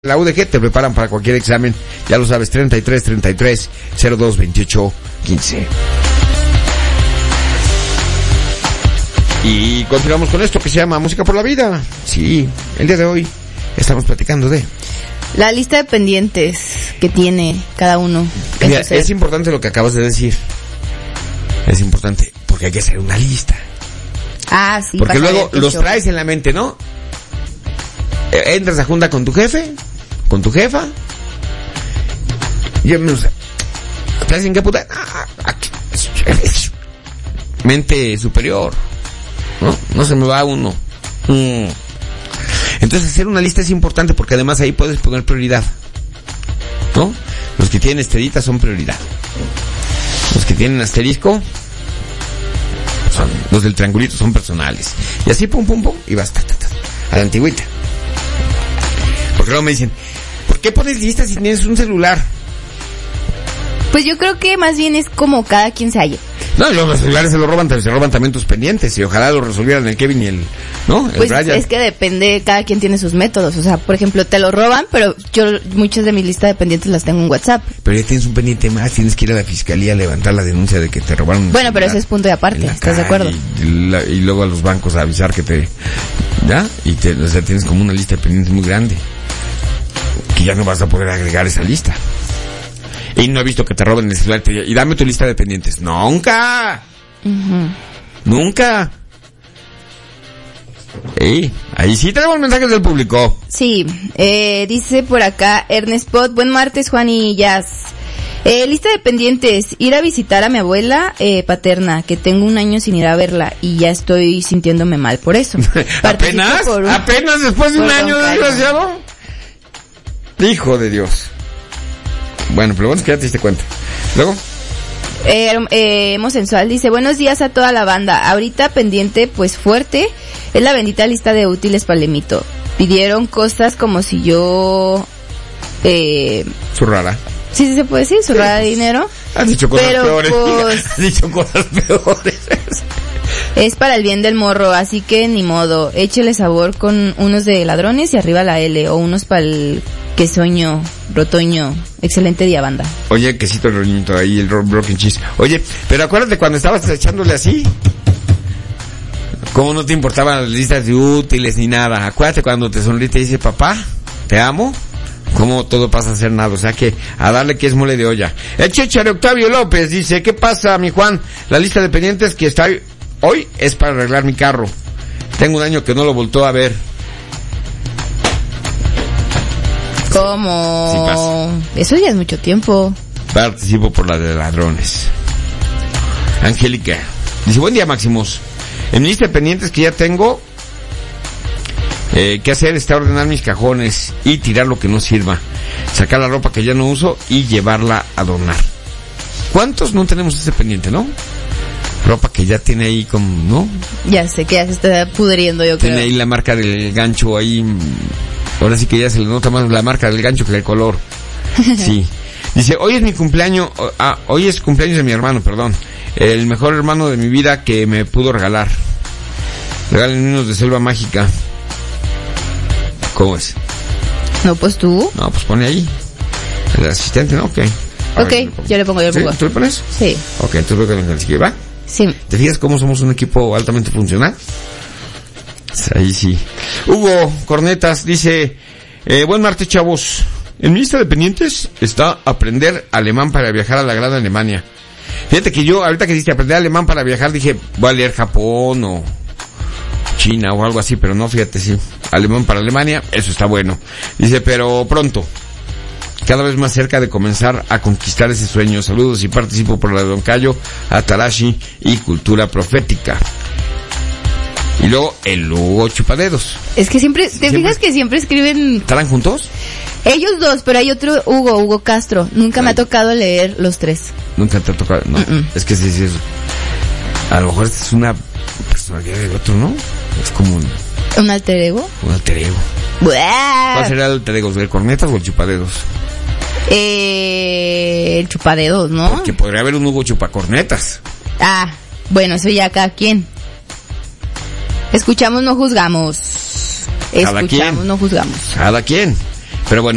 La UDG te preparan para cualquier examen, ya lo sabes, 33 02 28 15. Y continuamos con esto que se llama Música por la Vida. Sí, el día de hoy estamos platicando de la lista de pendientes que tiene cada uno. Mira, es importante lo que acabas de decir. Es importante porque hay que hacer una lista. Ah, sí. Porque luego los traes en la mente, ¿no? Entras a junta con tu jefe, con tu jefa. Y ¿traes en qué puta? Mente superior. No se me va uno. Entonces hacer una lista es importante porque además ahí puedes poner prioridad, ¿no? Los que tienen estrellita son prioridad. Los que tienen asterisco son, los del triangulito son personales. Y así pum pum pum y vas a la antigüita. Porque luego me dicen, ¿por qué pones listas si tienes un celular? Pues yo creo que más bien es como cada quien se halla. No, los celulares se roban también tus pendientes y ojalá lo resolvieran el Kevin y el, ¿no? El pues Brian. Es que depende, cada quien tiene sus métodos. O sea, por ejemplo, te lo roban, pero yo muchas de mis listas de pendientes las tengo en WhatsApp. Pero ya tienes un pendiente más, tienes que ir a la fiscalía a levantar la denuncia de que te robaron. Bueno, pero ese es punto de aparte, ¿estás de acuerdo? Y luego a los bancos a avisar que te, ¿ya? Y o sea, tienes como una lista de pendientes muy grande, que ya no vas a poder agregar esa lista. Y no he visto que te roben el celular y dame tu lista de pendientes. ¡Nunca! Nunca. Ahí sí tenemos mensajes del público. Sí, dice por acá Ernest Pot, buen martes Juan y Jazz. Lista de pendientes, ir a visitar a mi abuela paterna, que tengo 1 año sin ir a verla y ya estoy sintiéndome mal por eso. ¿Apenas? ¿Apenas después de 1 año, desgraciado? Hijo de Dios. Bueno, pero bueno, es que ya te diste cuenta. Luego Sensual dice, buenos días a toda la banda. Ahorita pendiente, pues fuerte, es la bendita lista de útiles para el Lemito. Pidieron cosas como si yo... Zurrara. Sí, se puede decir, zurrara de dinero. Has dicho cosas peores. Pues, has dicho cosas peores. Es para el bien del morro, así que ni modo. Échele sabor con unos de ladrones y arriba la L, o unos para el quesoño, rotoño. Excelente día, banda. Oye, quesito el roñito ahí, el broken cheese. Oye, pero acuérdate cuando estabas echándole así, cómo no te importaban las listas de útiles ni nada. Acuérdate cuando te sonríe y te dice, papá, te amo, cómo todo pasa a ser nada. O sea que a darle que es mole de olla. El Chechare Octavio López dice, ¿qué pasa, mi Juan? La lista de pendientes que está hoy es para arreglar mi carro. Tengo 1 año que no lo voltó a ver. ¿Cómo? Sí, eso ya es mucho tiempo. Participo por la de ladrones. Angélica dice, buen día, Máximos. En mi lista de pendientes que ya tengo que hacer está ordenar mis cajones y tirar lo que no sirva, sacar la ropa que ya no uso y llevarla a donar. ¿Cuántos no tenemos ese pendiente, no? Ropa que ya tiene ahí como, ¿no? Ya sé que ya se está pudriendo, yo creo. Tiene ahí la marca del gancho ahí. Ahora sí que ya se le nota más la marca del gancho que el color. Sí. Dice, hoy es mi cumpleaños, hoy es cumpleaños de mi hermano, perdón. El mejor hermano de mi vida que me pudo regalar. Regalen unos de Selva Mágica. ¿Cómo es? No, pues tú. No, pues pone ahí. El asistente, ¿no? Ok. Yo le pongo. ¿Sí? ¿Tú le pones? Sí. Ok, entonces veo que no va. Sí. ¿Te fijas cómo somos un equipo altamente funcional? Ahí sí. Hugo Cornetas dice, buen martes, chavos. En mi lista de pendientes está aprender alemán para viajar a la gran Alemania. Fíjate que yo, ahorita que dijiste aprender alemán para viajar, dije, voy a leer Japón o China o algo así, pero no, fíjate, sí. Alemán para Alemania, eso está bueno. Dice, pero pronto. Cada vez más cerca de comenzar a conquistar ese sueño. Saludos y participo por la de Don Cayo, Atarashi y Cultura Profética. Y luego el Hugo Chupadedos. Es que siempre, fijas que siempre escriben... ¿Estarán juntos? Ellos dos, pero hay otro Hugo Castro. Nunca me ha tocado leer los 3. Nunca te ha tocado, no. Es que sí, es... A lo mejor es una personalidad del otro, ¿no? Es como ¿un alter ego? Un alter ego. ¿Cuál sería el alter ego? ¿El Cornetas o el Chupadedos? El Chupadedos, ¿no? Porque podría haber un Hugo Chupacornetas. Ah, bueno, eso ya cada quien. Escuchamos, no juzgamos. Escuchamos, no juzgamos. Cada quien. Pero bueno.